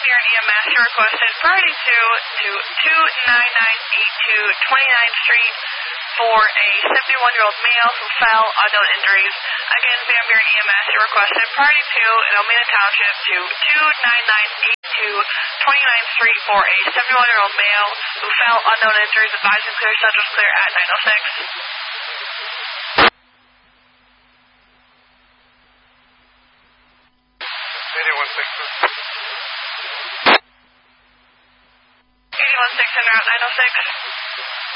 Vandermeer EMS, you requested priority 2 to 29982 29th Street for a 71-year-old male who fell, unknown injuries. Again, Vandermeer EMS, you requested priority 2 in Almena Township to 29982 29th Street for a 71-year-old male who fell, unknown injuries. Advising clear, subject clear at 906. 816 en route 906.